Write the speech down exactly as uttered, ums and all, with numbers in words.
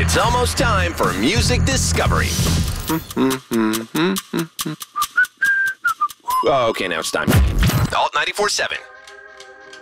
It's almost time for music discovery. Oh, okay, now it's time. Alt ninety-four point seven.